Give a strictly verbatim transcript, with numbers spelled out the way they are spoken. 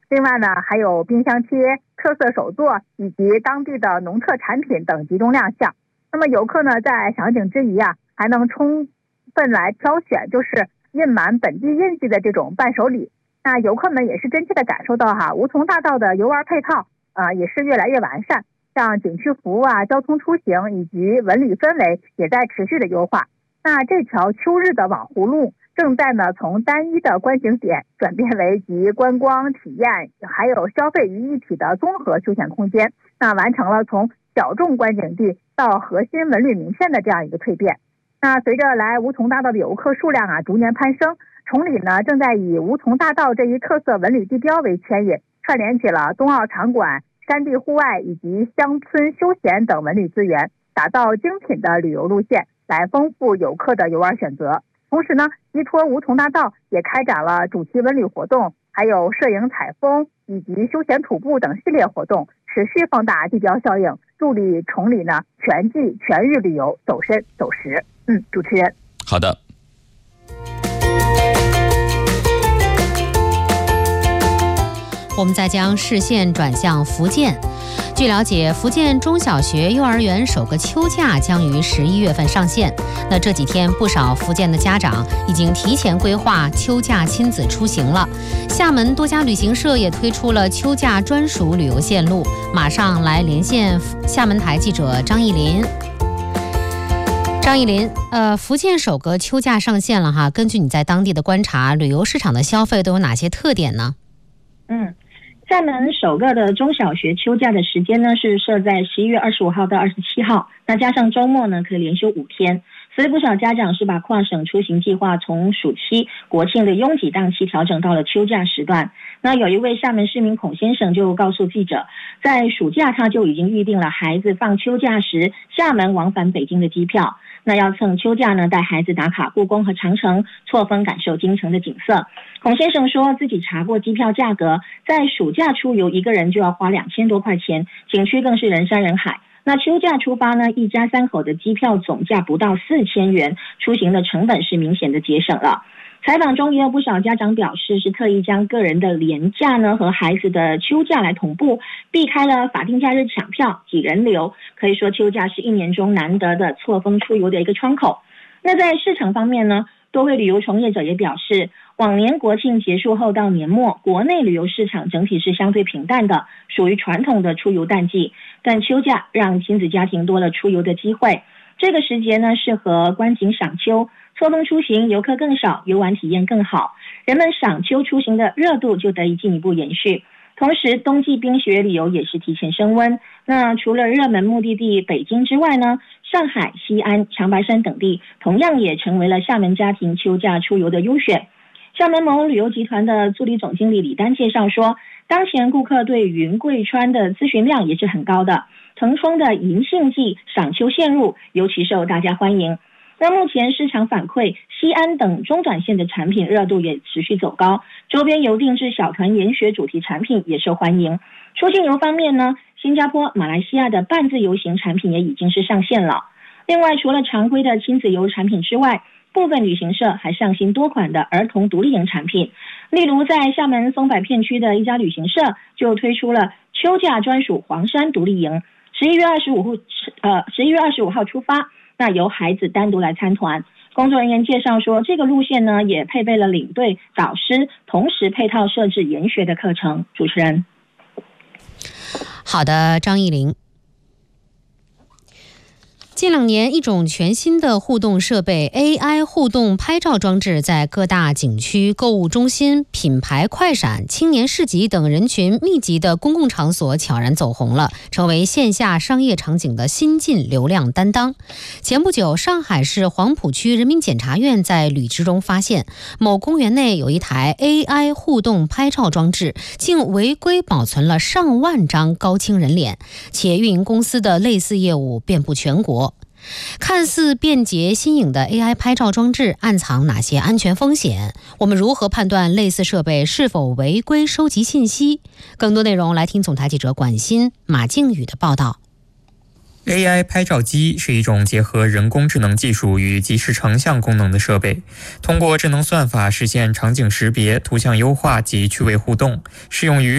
另外呢，还有冰箱贴、特色手作以及当地的农特产品等集中亮相。那么游客呢，在赏景之余啊，还能充分来挑选就是印满本地印记的这种伴手礼。那游客们也是真切的感受到哈，梧桐大道的游玩配套啊、呃、也是越来越完善，像景区服务啊、交通出行以及文旅氛围也在持续的优化。那这条秋日的网湖路正在呢从单一的观景点转变为集观光体验还有消费于一体的综合休闲空间，那完成了从小众观景地到核心文旅名片的这样一个蜕变。那随着来梧桐大道的游客数量啊逐年攀升，崇礼呢正在以梧桐大道这一特色文旅地标为牵引，串联起了冬奥场馆、山地户外以及乡村休闲等文旅资源，打造精品的旅游路线，来丰富游客的游玩选择。同时呢，依托梧桐大道也开展了主题文旅活动，还有摄影采风以及休闲徒步等系列活动，持续放大地标效应，助力崇礼呢全季全日旅游走深走实。嗯，主持人。 好的。 我们再将视线转向福建。据了解，福建中小学、幼儿园首个秋假将于十一月份上线。那这几天，不少福建的家长已经提前规划秋假亲子出行了。厦门多家旅行社也推出了秋假专属旅游线路。马上来连线厦门台记者张艺林。张艺林，呃，福建首个秋假上线了哈。根据你在当地的观察，旅游市场的消费都有哪些特点呢？ 嗯。厦门首个的中小学秋假的时间呢是设在十一月二十五号到二十七号，那加上周末呢可以连休五天，所以不少家长是把跨省出行计划从暑期、国庆的拥挤档期调整到了秋假时段。那有一位厦门市民孔先生就告诉记者，在暑假他就已经预定了孩子放秋假时厦门往返北京的机票。那要趁秋假呢，带孩子打卡故宫和长城，错峰感受京城的景色。孔先生说自己查过机票价格，在暑假出游一个人就要花两千多块钱，景区更是人山人海。那秋假出发呢，一家三口的机票总价不到四千元，出行的成本是明显的节省了。采访中也有不少家长表示，是特意将个人的连假呢和孩子的秋假来同步，避开了法定假日抢票、挤人流。可以说秋假是一年中难得的错峰出游的一个窗口。那在市场方面呢，多位旅游从业者也表示，往年国庆结束后到年末，国内旅游市场整体是相对平淡的，属于传统的出游淡季。但秋假让亲子家庭多了出游的机会，这个时节呢适合观景赏秋，错峰出行游客更少，游玩体验更好，人们赏秋出行的热度就得以进一步延续。同时冬季冰雪旅游也是提前升温，那除了热门目的地北京之外呢，上海、西安、长白山等地同样也成为了厦门家庭秋假出游的优选。厦门某旅游集团的助理总经理李丹介绍说，当前顾客对云贵川的咨询量也是很高的，腾冲的银杏季赏秋线路尤其受大家欢迎。那目前市场反馈，西安等中短线的产品热度也持续走高，周边游定制小团研学主题产品也受欢迎。出境游方面呢，新加坡、马来西亚的半自由行产品也已经是上线了。另外，除了常规的亲子游产品之外，部分旅行社还上新多款的儿童独立营产品。例如在厦门松柏片区的一家旅行社就推出了秋假专属黄山独立营，十一月二十五号呃十一月二十五号出发，那由孩子单独来参团。工作人员介绍说，这个路线呢也配备了领队、导师，同时配套设置研学的课程。主持人。 好的，张艺林。近两年，一种全新的互动设备 A I 互动拍照装置在各大景区、购物中心、品牌快闪、青年市集等人群密集的公共场所悄然走红了，成为线下商业场景的新晋流量担当。前不久，上海市黄浦区人民检察院在履职中发现，某公园内有一台 A I 互动拍照装置，竟违规保存了上万张高清人脸，且运营公司的类似业务遍布全国。看似便捷新颖的 A I 拍照装置暗藏哪些安全风险？我们如何判断类似设备是否违规收集信息？更多内容来听总台记者管欣、马靖宇的报道。 A I 拍照机是一种结合人工智能技术与即时成像功能的设备，通过智能算法实现场景识别、图像优化及趣味互动，适用于